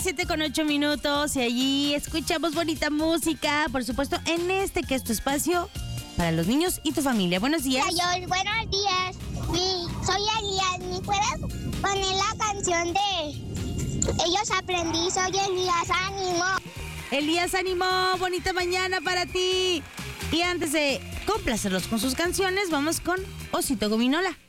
7:08 y allí escuchamos bonita música, por supuesto, en que es tu espacio para los niños y tu familia. Buenos días. Hola, buenos días. Sí, soy Elías. ¿Me puedes poner la canción de Ellos aprendí? Soy Elías, ánimo. Elías, ánimo, bonita mañana para ti. Y antes de complacerlos con sus canciones, vamos con Osito Gominola.